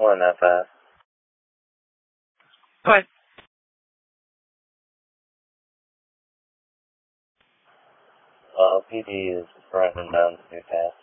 One that fast. What? PD is running down too fast.